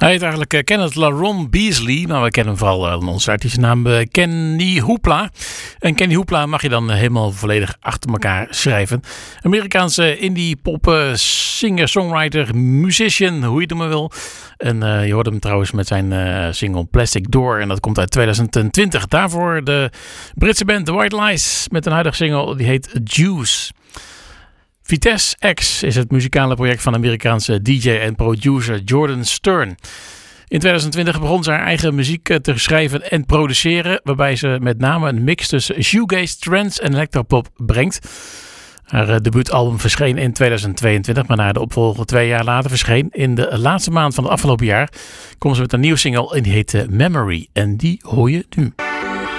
Hij heet eigenlijk Kenneth LaRon Beasley, maar we kennen hem vooral aan onze artiestennaam Kenny Hoopla. En Kenny Hoopla mag je dan helemaal volledig achter elkaar schrijven. Amerikaanse indie pop singer, songwriter, musician, hoe je het maar wil. En je hoort hem trouwens met zijn single Plastic Door en dat komt uit 2020. Daarvoor de Britse band The White Lies met een huidige single die heet Juice. Vitesse X is het muzikale project van Amerikaanse DJ en producer Jordan Stern. In 2020 begon ze haar eigen muziek te schrijven en produceren, waarbij ze met name een mix tussen shoegaze, trance en electropop brengt. Haar debuutalbum verscheen in 2022, maar na de opvolger 2 jaar later verscheen in de laatste maand van het afgelopen jaar, komt ze met een nieuwe single en die heet Memory en die hoor je nu.